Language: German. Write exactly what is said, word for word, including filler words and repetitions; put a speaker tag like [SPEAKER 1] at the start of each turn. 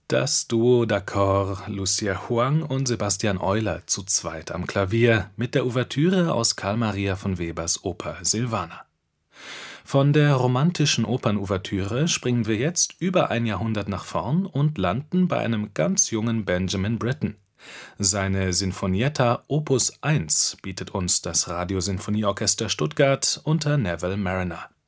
[SPEAKER 1] Das Duo d'accord Lucia Huang und Sebastian Euler zu zweit am Klavier mit der Ouvertüre aus Carl Maria von Webers Oper Silvana. Von der romantischen Opernouvertüre springen wir jetzt über ein Jahrhundert nach vorn und landen bei einem ganz jungen Benjamin Britten. Seine Sinfonietta Opus eins bietet uns das Radiosinfonieorchester Stuttgart unter Neville Marriner.